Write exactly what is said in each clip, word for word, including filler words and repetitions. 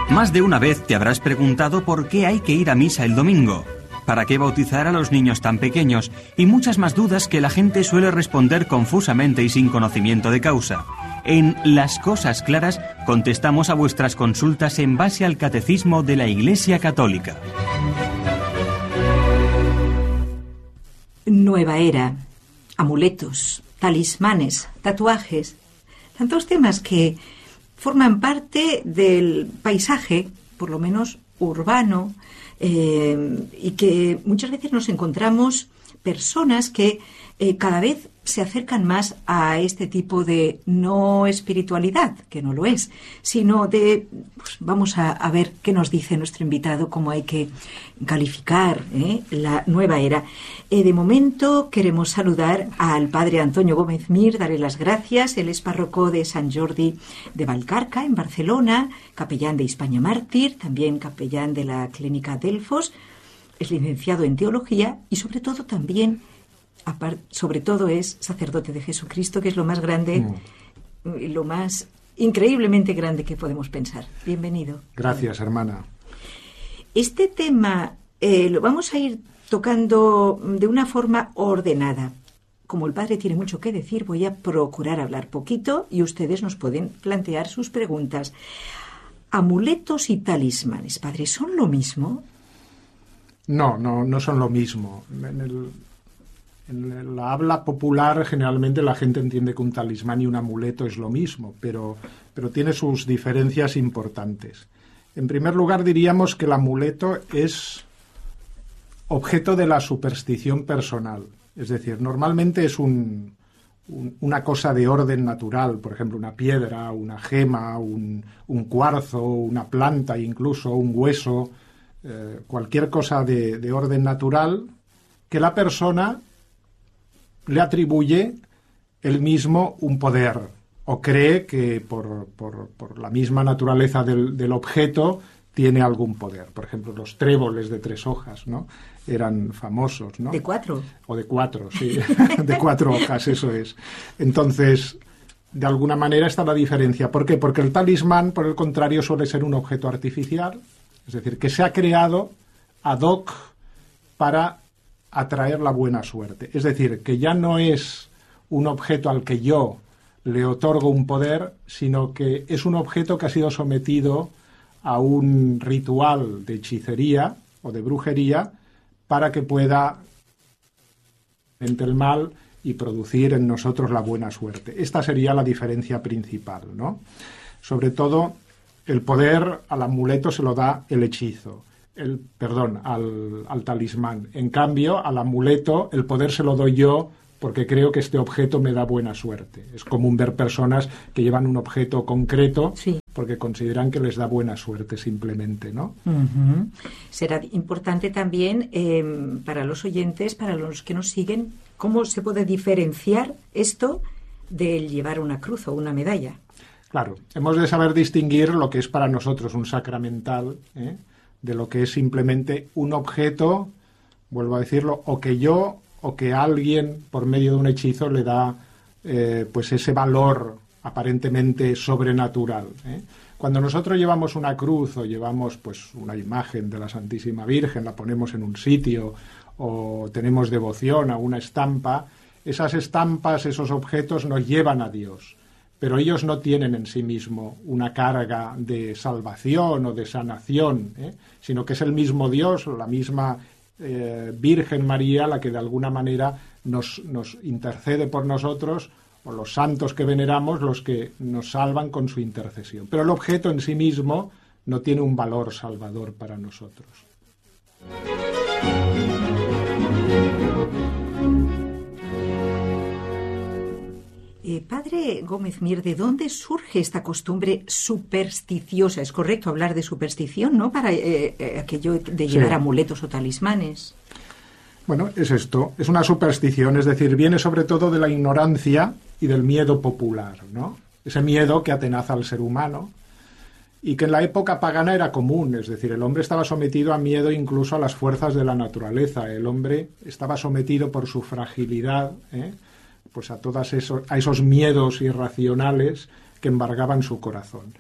Más de una vez te habrás preguntado por qué hay que ir a misa el domingo, para qué bautizar a los niños tan pequeños y muchas más dudas que la gente suele responder confusamente y sin conocimiento de causa. En Las Cosas Claras contestamos a vuestras consultas en base al Catecismo de la Iglesia Católica. Nueva era, amuletos, talismanes, tatuajes, tantos temas que forman parte del paisaje, por lo menos urbano, eh, y que muchas veces nos encontramos personas que eh, cada vez se acercan más a este tipo de no espiritualidad, que no lo es, sino de, pues vamos a, a ver qué nos dice nuestro invitado, cómo hay que calificar ¿eh? la nueva era. Eh, de momento queremos saludar al padre Antonio Gómez Mir, darle las gracias. Él es párroco de Sant Jordi de Vallcarca, en Barcelona, capellán de Hispania Mártir, también capellán de la Clínica Delfos, es licenciado en Teología y sobre todo también Apart, sobre todo es sacerdote de Jesucristo, que es lo más grande, mm. lo más increíblemente grande que podemos pensar. Bienvenido. Gracias, hermana. Este tema eh, lo vamos a ir tocando de una forma ordenada. Como el padre tiene mucho que decir, voy a procurar hablar poquito y ustedes nos pueden plantear sus preguntas. Amuletos y talismanes, padre, ¿son lo mismo? No, no, no son lo mismo. En el... En la habla popular, generalmente la gente entiende que un talismán y un amuleto es lo mismo, pero, pero tiene sus diferencias importantes. En primer lugar, diríamos que el amuleto es objeto de la superstición personal. Es decir, normalmente es un, un, una cosa de orden natural, por ejemplo, una piedra, una gema, un, un cuarzo, una planta, incluso un hueso, eh, cualquier cosa de, de orden natural que la persona le atribuye él mismo un poder o cree que por, por, por la misma naturaleza del, del objeto tiene algún poder. Por ejemplo, los tréboles de tres hojas, ¿no? Eran famosos, ¿no? De cuatro. O de cuatro, sí. De cuatro hojas, eso es. Entonces, de alguna manera está la diferencia. ¿Por qué? Porque el talismán, por el contrario, suele ser un objeto artificial, es decir, que se ha creado ad hoc para atraer la buena suerte. Es decir, que ya no es un objeto al que yo le otorgo un poder, sino que es un objeto que ha sido sometido a un ritual de hechicería o de brujería para que pueda entre el mal y producir en nosotros la buena suerte. Esta sería la diferencia principal, ¿no? Sobre todo, el poder al amuleto se lo da el hechizo. El, perdón, al, al talismán. En cambio, al amuleto, el poder se lo doy yo porque creo que este objeto me da buena suerte. Es común ver personas que llevan un objeto concreto sí. porque consideran que les da buena suerte simplemente, ¿no? Uh-huh. Será importante también eh, para los oyentes, para los que nos siguen, cómo se puede diferenciar esto del llevar una cruz o una medalla. Claro, hemos de saber distinguir lo que es para nosotros un sacramental, ¿eh? de lo que es simplemente un objeto, vuelvo a decirlo, o que yo o que alguien por medio de un hechizo le da eh, pues ese valor aparentemente sobrenatural, ¿eh? Cuando nosotros llevamos una cruz o llevamos pues una imagen de la Santísima Virgen, la ponemos en un sitio o tenemos devoción a una estampa, esas estampas, esos objetos nos llevan a Dios. Pero ellos no tienen en sí mismo una carga de salvación o de sanación, ¿eh? sino que es el mismo Dios, la misma eh, Virgen María, la que de alguna manera nos, nos intercede por nosotros, o los santos que veneramos, los que nos salvan con su intercesión. Pero el objeto en sí mismo no tiene un valor salvador para nosotros. Eh, padre Gómez Mir, ¿de dónde surge esta costumbre supersticiosa? Es correcto hablar de superstición, ¿no? Para eh, eh, aquello de llevar sí. amuletos o talismanes. Bueno, es esto, es una superstición, es decir, viene sobre todo de la ignorancia y del miedo popular, ¿no? Ese miedo que atenaza al ser humano y que en la época pagana era común, es decir, el hombre estaba sometido a miedo incluso a las fuerzas de la naturaleza, el hombre estaba sometido por su fragilidad, ¿eh? pues a todos esos, a esos miedos irracionales que embargaban su corazón.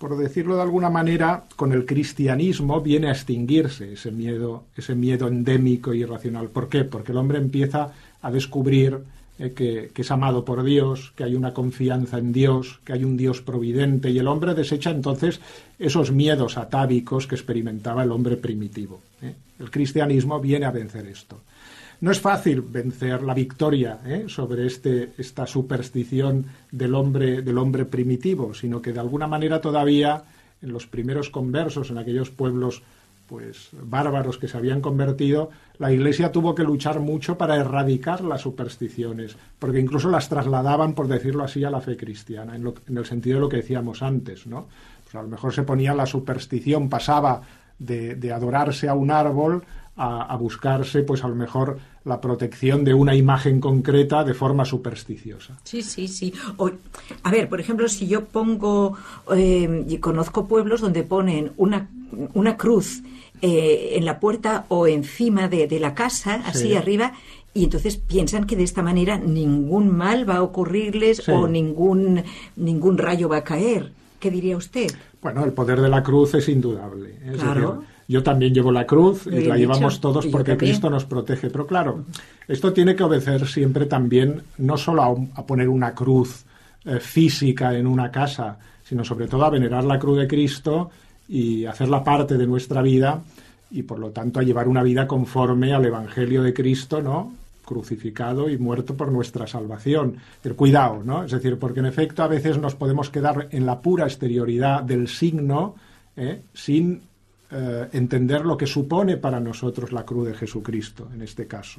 por decirlo de alguna manera, con el cristianismo viene a extinguirse ese miedo, ese miedo endémico y irracional. ¿Por qué? Porque el hombre empieza a descubrir eh, que, que es amado por Dios, que hay una confianza en Dios, que hay un Dios providente, y el hombre desecha entonces esos miedos atávicos que experimentaba el hombre primitivo, ¿eh? El cristianismo viene a vencer esto. No es fácil vencer la victoria ¿eh? sobre este, esta superstición del hombre, del hombre primitivo, sino que de alguna manera todavía en los primeros conversos, en aquellos pueblos pues bárbaros que se habían convertido, la Iglesia tuvo que luchar mucho para erradicar las supersticiones, porque incluso las trasladaban, por decirlo así, a la fe cristiana, en, lo, en el sentido de lo que decíamos antes, ¿no? Pues a lo mejor se ponía la superstición, pasaba de, de adorarse a un árbol A, a buscarse, pues a lo mejor, la protección de una imagen concreta de forma supersticiosa. Sí, sí, sí. O, a ver, por ejemplo, si yo pongo, eh, y conozco pueblos donde ponen una, una cruz eh, en la puerta o encima de, de la casa, así sí. arriba, y entonces piensan que de esta manera ningún mal va a ocurrirles sí. o ningún, ningún rayo va a caer. ¿Qué diría usted? Bueno, el poder de la cruz es indudable. Es claro. decir, yo también llevo la cruz y la llevamos dicho. todos porque Cristo nos protege. Pero claro, esto tiene que obedecer siempre también, no solo a, un, a poner una cruz eh, física en una casa, sino sobre todo a venerar la cruz de Cristo y hacerla parte de nuestra vida y por lo tanto a llevar una vida conforme al Evangelio de Cristo, ¿no? Crucificado y muerto por nuestra salvación. El cuidado, ¿no? Es decir, porque en efecto a veces nos podemos quedar en la pura exterioridad del signo ¿eh? sin eh, entender lo que supone para nosotros la cruz de Jesucristo, en este caso.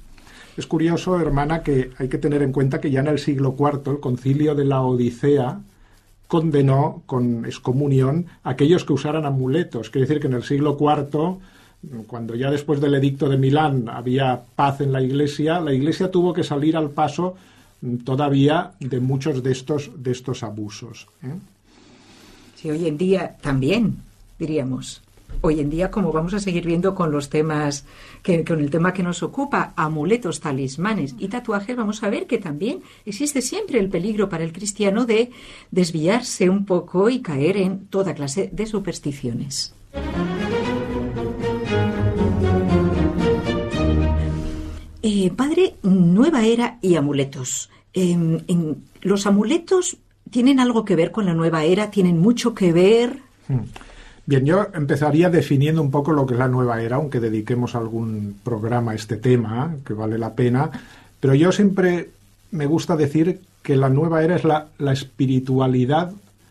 Es curioso, hermana, que hay que tener en cuenta que ya en el siglo cuarto el concilio de la Odisea condenó con excomunión a aquellos que usaran amuletos. Quiere decir que en el siglo cuarto, cuando ya después del edicto de Milán había paz en la Iglesia, la Iglesia tuvo que salir al paso todavía de muchos de estos, de estos abusos. ¿eh? Sí, hoy en día también, diríamos. Hoy en día, como vamos a seguir viendo con los temas, que, con el tema que nos ocupa, amuletos, talismanes y tatuajes, vamos a ver que también existe siempre el peligro para el cristiano de desviarse un poco y caer en toda clase de supersticiones. Eh, padre, nueva era y amuletos. Eh, en, ¿Los amuletos tienen algo que ver con la nueva era? ¿Tienen mucho que ver? Bien, yo empezaría definiendo un poco lo que es la nueva era, aunque dediquemos algún programa a este tema, que vale la pena. Pero yo siempre me gusta decir que la nueva era es la, la espiritualidad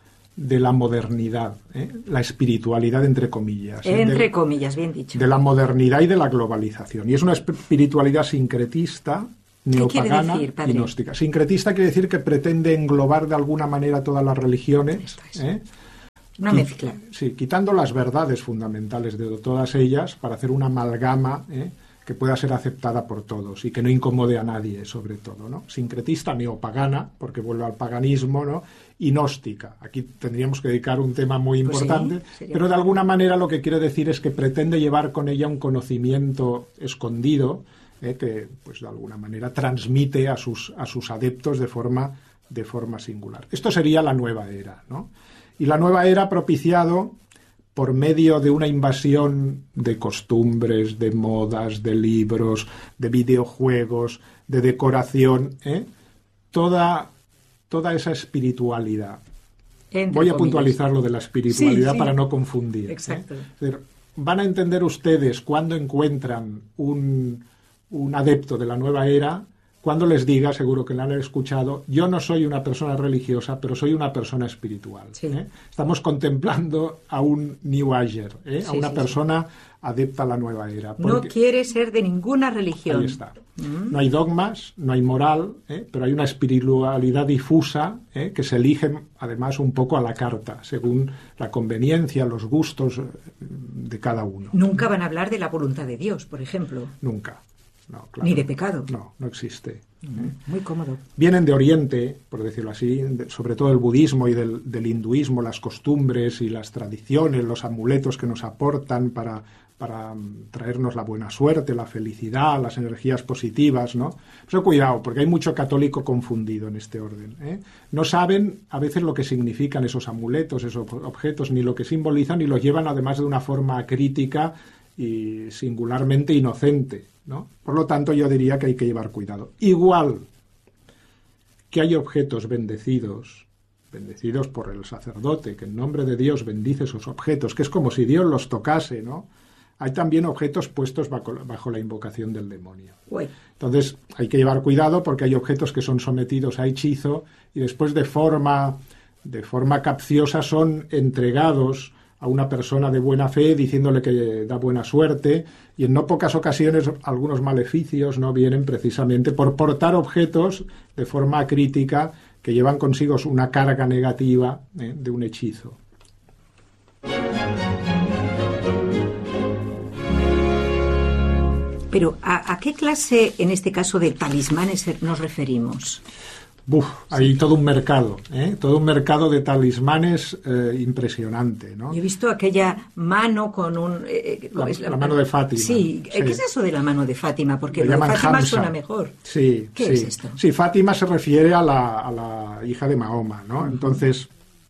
de la modernidad, ¿eh? La espiritualidad entre comillas. ¿eh? Entre de, comillas, bien dicho. De la modernidad y de la globalización. Y es una espiritualidad sincretista, neopagana y gnóstica. Sincretista quiere decir que pretende englobar de alguna manera todas las religiones. ¿eh? Una mezcla. Sí, quitando las verdades fundamentales de todas ellas para hacer una amalgama ¿eh? que pueda ser aceptada por todos y que no incomode a nadie, sobre todo, ¿no? Sincretista, neopagana, porque vuelve al paganismo, ¿no? Y gnóstica. Aquí tendríamos que dedicar un tema muy importante, pues sí, pero de alguna manera lo que quiero decir es que pretende llevar con ella un conocimiento escondido ¿eh? que, pues de alguna manera, transmite a sus, a sus adeptos de forma, de forma singular. Esto sería la nueva era, ¿no? Y la nueva era ha propiciado, por medio de una invasión de costumbres, de modas, de libros, de videojuegos, de decoración, ¿eh? toda, toda esa espiritualidad. Entre Voy a comillas. puntualizar lo de la espiritualidad sí, sí. para no confundir. Exacto. ¿eh? Es decir, van a entender ustedes cuando encuentran un, un adepto de la nueva era, cuando les diga, seguro que lo han escuchado, yo no soy una persona religiosa, pero soy una persona espiritual. Sí. ¿eh? Estamos contemplando a un New Ager, ¿eh? sí, a una sí, persona sí. adepta a la nueva era. No quiere ser de ninguna religión. Ahí está. Mm. No hay dogmas, no hay moral, ¿eh? pero hay una espiritualidad difusa ¿eh? que se elige además un poco a la carta, según la conveniencia, los gustos de cada uno. Nunca van a hablar de la voluntad de Dios, por ejemplo. Nunca. no, claro. Ni de pecado. No, no existe. Mm, ¿eh? Muy cómodo. Vienen de Oriente, por decirlo así, de, sobre todo el budismo y del, del hinduismo, las costumbres y las tradiciones, los amuletos que nos aportan para, para traernos la buena suerte, la felicidad, las energías positivas, ¿no? Pero cuidado, porque hay mucho católico confundido en este orden, ¿eh? No saben a veces lo que significan esos amuletos, esos objetos, ni lo que simbolizan, y los llevan además de una forma crítica y singularmente inocente, ¿no? Por lo tanto, yo diría que hay que llevar cuidado. Igual que hay objetos bendecidos, bendecidos por el sacerdote, que en nombre de Dios bendice esos objetos, que es como si Dios los tocase, ¿no? Hay también objetos puestos bajo, bajo la invocación del demonio. Uy. Entonces, hay que llevar cuidado porque hay objetos que son sometidos a hechizo y después de forma, de forma capciosa son entregados a una persona de buena fe diciéndole que da buena suerte, y en no pocas ocasiones algunos maleficios no vienen precisamente por portar objetos de forma crítica que llevan consigo una carga negativa, ¿eh?, de un hechizo. Pero ¿a, a qué clase, en este caso, de talismanes nos referimos? Buf, hay sí. todo un mercado, ¿eh? todo un mercado de talismanes eh, impresionante, ¿no? Yo he visto aquella mano con un... Eh, la, la, la mano de Fátima. Sí. sí, ¿qué es eso de la mano de Fátima? Porque lo lo de Fátima Hamza. Suena mejor. Sí, ¿Qué sí. es esto? Sí, Fátima se refiere a la, a la hija de Mahoma, ¿no? Uh-huh. Entonces,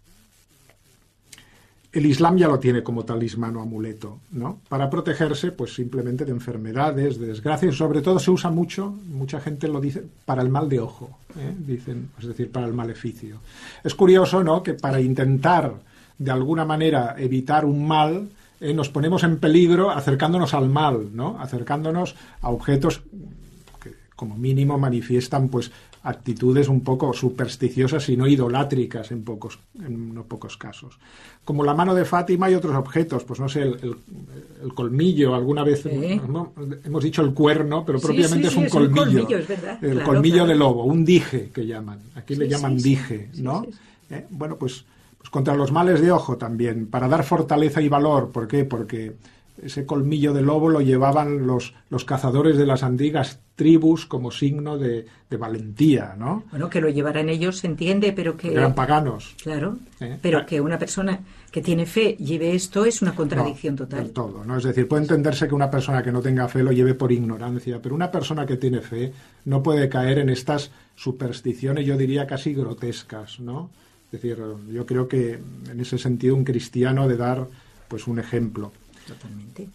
el Islam ya lo tiene como talismán o amuleto, ¿no? Para protegerse, pues simplemente de enfermedades, de desgracias. Sobre todo se usa mucho, mucha gente lo dice, para el mal de ojo, ¿eh? Dicen, es decir, para el maleficio. Es curioso, ¿no?, que para intentar, de alguna manera, evitar un mal, eh, nos ponemos en peligro acercándonos al mal, ¿no? Acercándonos a objetos que, como mínimo, manifiestan, pues, actitudes un poco supersticiosas y no idolátricas en pocos, en no pocos casos. Como la mano de Fátima y otros objetos, pues no sé, el, el, el colmillo, alguna vez ¿Eh? ¿no? hemos dicho el cuerno, pero propiamente sí, sí, sí, es un es colmillo. Un colmillo es verdad, el claro, colmillo claro. de lobo, un dije que llaman. Aquí sí, le llaman sí, dije, sí, ¿no? Sí, sí, sí. ¿Eh? Bueno, pues, pues contra los males de ojo también, para dar fortaleza y valor. ¿Por qué? Porque ese colmillo de lobo lo llevaban los, los cazadores de las antiguas tribus como signo de, de valentía, ¿no? Bueno, que lo llevaran ellos se entiende, pero que... Eran paganos. Claro, ¿Eh? pero ah. que una persona que tiene fe lleve esto es una contradicción no, total. Del todo, ¿no? Es decir, puede entenderse que una persona que no tenga fe lo lleve por ignorancia, pero una persona que tiene fe no puede caer en estas supersticiones, yo diría casi grotescas, ¿no? Es decir, yo creo que en ese sentido un cristiano ha de dar, pues, un ejemplo. Totalmente.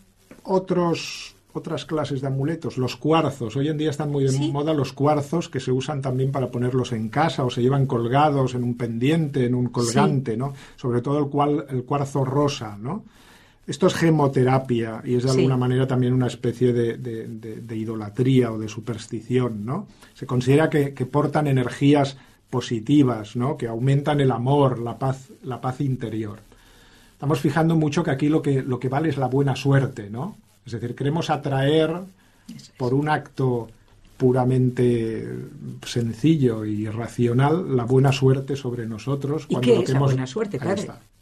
Otros, otras clases de amuletos, los cuarzos. Hoy en día están muy de ¿Sí? moda los cuarzos, que se usan también para ponerlos en casa o se llevan colgados en un pendiente, en un colgante, sí. ¿no? Sobre todo el, cual, el cuarzo rosa, ¿no? Esto es gemoterapia y es de alguna sí. manera también una especie de, de, de, de idolatría o de superstición, ¿no? Se considera que, que portan energías positivas, ¿no? Que aumentan el amor, la paz, la paz interior. Estamos fijando mucho que aquí lo que, lo que vale es la buena suerte, ¿no? Es decir, queremos atraer por un acto puramente sencillo y racional la buena suerte sobre nosotros. ¿Y cuando qué lo es que la hemos... buena suerte, padre?